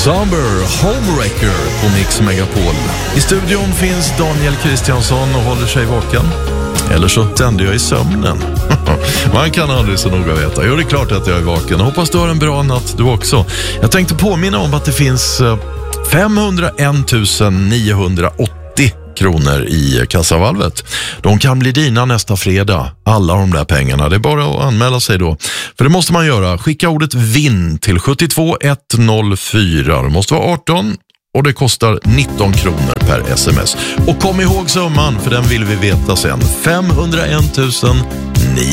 Somber Homewrecker på Mix Megapol. I studion finns Daniel Kristiansson och håller sig vaken. Eller så tänder jag i sömnen. Man kan aldrig så noga veta. Jo, det är klart att jag är vaken. Hoppas du har en bra natt du också. Jag tänkte påminna om att det finns 501 980 kronor i kassavalvet. De kan bli dina nästa fredag. Alla de där pengarna. Det är bara att anmäla sig då. För det måste man göra. Skicka ordet VINN till 72104. Det måste vara 18 och det kostar 19 kronor per sms. Och kom ihåg summan, för den vill vi veta sen. 501